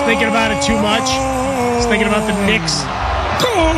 thinking about it too much. He's thinking about the Knicks.